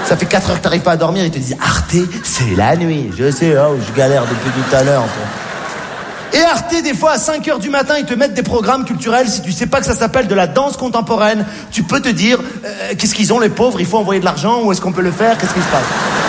Ça fait 4 heures que t'arrives pas à dormir, ils te disent Arte, c'est la nuit. Je sais, oh, je galère depuis tout à l'heure. Et Arte, des fois, à 5 heures du matin, ils te mettent des programmes culturels. Si tu sais pas que ça s'appelle de la danse contemporaine, tu peux te dire, qu'est-ce qu'ils ont les pauvres? Il faut envoyer de l'argent? Où est-ce qu'on peut le faire? Qu'est-ce qui se passe?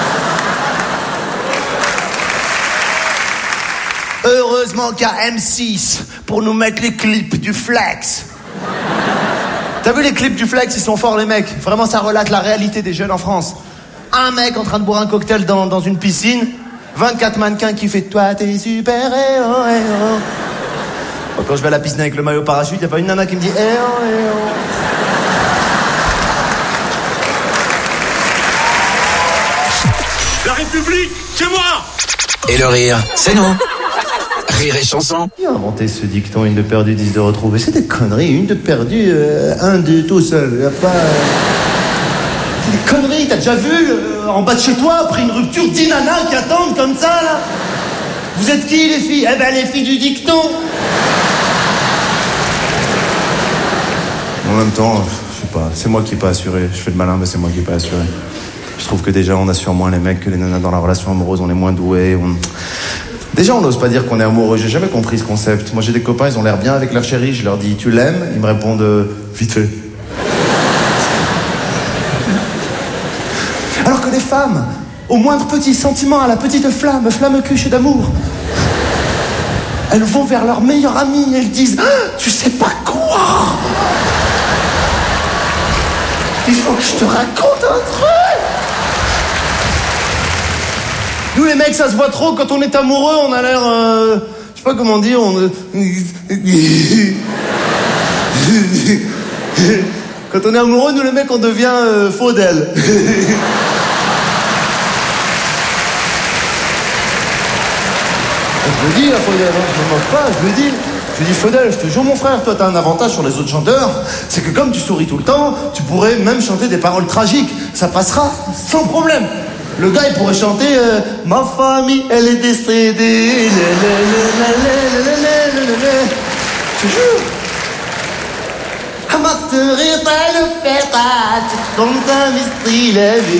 Heureusement qu'il y a M6 pour nous mettre les clips du Flex. T'as vu les clips du Flex? Ils sont forts, les mecs. Vraiment, ça relate la réalité des jeunes en France. Un mec en train de boire un cocktail dans une piscine, 24 mannequins qui fait toi t'es super héros. Quand je vais à la piscine avec le maillot parachute, y a pas une nana qui me dit héros. La République, c'est moi. Et le rire, c'est nous. Rire et chanson. Qui a inventé ce dicton, une de perdue, 10 de retrouvée? C'est des conneries, une de perdue, un de tout seul. Y a pas... C'est des conneries, t'as déjà vu en bas de chez toi, après une rupture, 10 nanas qui attendent comme ça, là? Vous êtes qui, les filles? Eh ben, les filles du dicton. En même temps, je sais pas, c'est moi qui n'ai pas assuré. Je fais le malin, mais c'est moi qui n'ai pas assuré. Je trouve que déjà, on assure moins les mecs que les nanas dans la relation amoureuse, on est moins doués, Déjà, on n'ose pas dire qu'on est amoureux. J'ai jamais compris ce concept. Moi, j'ai des copains, ils ont l'air bien avec leur chérie. Je leur dis, tu l'aimes? Ils me répondent, vite fait. Alors que les femmes, au moindre petit sentiment, à la petite flamme cuche d'amour, elles vont vers leur meilleure amie et elles disent, tu sais pas quoi? Il faut que je te raconte un truc. Nous les mecs, ça se voit trop, quand on est amoureux, on a l'air... je sais pas comment dire, Quand on est amoureux, nous les mecs, on devient Faudel. Je le dis, la Faudel, je ne moque pas, je le dis. Je dis, Faudel, je te jure, mon frère, toi, t'as un avantage sur les autres chanteurs, c'est que comme tu souris tout le temps, tu pourrais même chanter des paroles tragiques. Ça passera sans problème. Le gars, il pourrait chanter ma famille, elle est décédée. Je te jure. Ma sœur est pas le père, comme un mistri levé.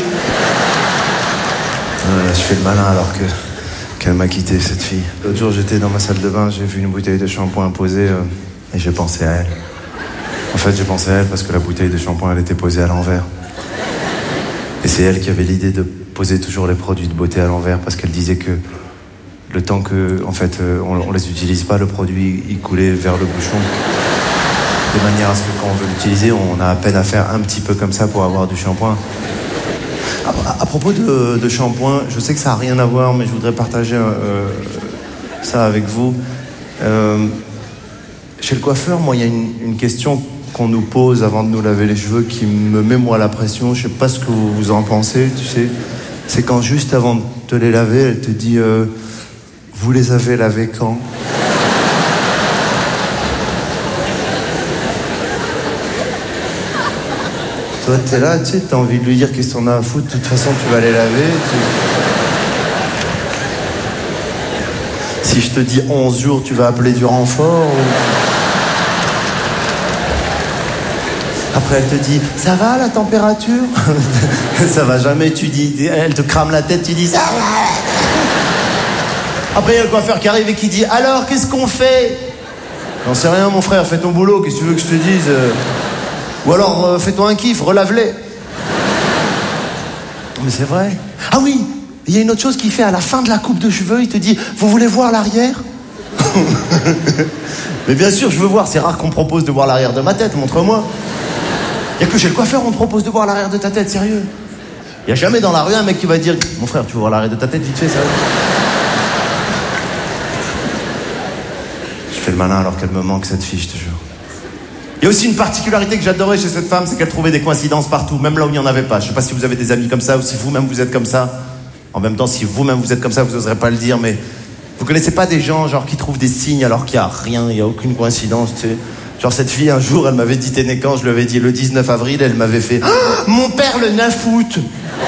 Je fais le malin alors qu'elle m'a quitté, cette fille. L'autre jour, j'étais dans ma salle de bain, j'ai vu une bouteille de shampoing posée et j'ai pensé à elle. En fait, j'ai pensé à elle parce que la bouteille de shampoing, elle était posée à l'envers. Et c'est elle qui avait l'idée de poser toujours les produits de beauté à l'envers parce qu'elle disait que le temps que, en fait, on les utilise pas, le produit, il coulait vers le bouchon. De manière à ce que quand on veut l'utiliser, on a à peine à faire un petit peu comme ça pour avoir du shampoing. À propos de shampoing, je sais que ça n'a rien à voir, mais je voudrais partager ça avec vous. Chez le coiffeur, moi, il y a une question qu'on nous pose avant de nous laver les cheveux qui me met, moi, la pression. Je sais pas ce que vous en pensez, tu sais. C'est quand juste avant de te les laver, elle te dit vous les avez lavés quand? Toi, t'es là, tu sais, t'as envie de lui dire qu'est-ce qu'on a à foutre, de toute façon, tu vas les laver. Si je te dis 11 jours, tu vas appeler du renfort ou... Après, elle te dit, ça va la température? Ça va jamais, tu dis, elle te crame la tête, tu dis, ça va. Après, il y a le coiffeur qui arrive et qui dit, alors, qu'est-ce qu'on fait? J'en sais rien, mon frère, fais ton boulot, qu'est-ce que tu veux que je te dise? Ou alors, fais-toi un kiff, relave-les. Mais c'est vrai. Ah oui, il y a une autre chose qu'il fait à la fin de la coupe de cheveux, il te dit, vous voulez voir l'arrière? Mais bien sûr, je veux voir, c'est rare qu'on me propose de voir l'arrière de ma tête, montre-moi. Il n'y a que chez le coiffeur on te propose de voir l'arrière de ta tête, sérieux. Il n'y a jamais dans la rue un mec qui va dire, mon frère, tu veux voir l'arrière de ta tête, vite fait, sérieux. Je fais le malin alors qu'elle me manque, cette fille, je te jure. Il y a aussi une particularité que j'adorais chez cette femme, c'est qu'elle trouvait des coïncidences partout, même là où il n'y en avait pas. Je sais pas si vous avez des amis comme ça ou si vous-même vous êtes comme ça. En même temps, si vous-même vous êtes comme ça, vous n'oserez pas le dire, mais vous connaissez pas des gens genre qui trouvent des signes alors qu'il n'y a rien, il n'y a aucune coïncidence, tu sais. Genre cette fille, un jour, elle m'avait dit t'es né quand? Je lui avais dit le 19 avril, elle m'avait fait mon père le 9 août.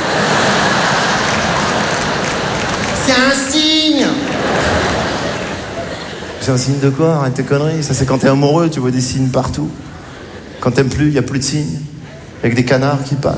C'est un signe. C'est un signe de quoi? Arrête tes conneries. Ça, c'est quand t'es amoureux, tu vois des signes partout. Quand t'aimes plus, il n'y a plus de signes. Avec des canards qui passent.